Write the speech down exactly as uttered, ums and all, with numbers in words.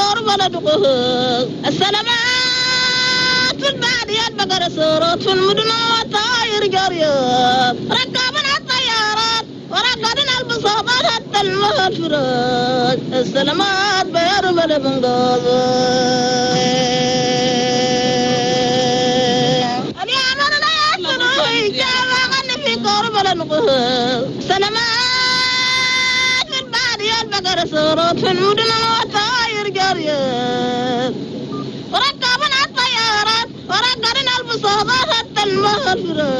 قرب لدقه السلامات في البادية البقر سورات في المدن والطاير جريات ركبنا الطيارات وركبنا البساطات حتى المغفرات السلامات بيرمل بنقاض اليمن لا يحسنوا إجابة غني في قرب لدقه سلامات في البادية البقر سورات في المدن والطاير جريات وركبنا الطيارات وركبنا البساطات حتى المغفرات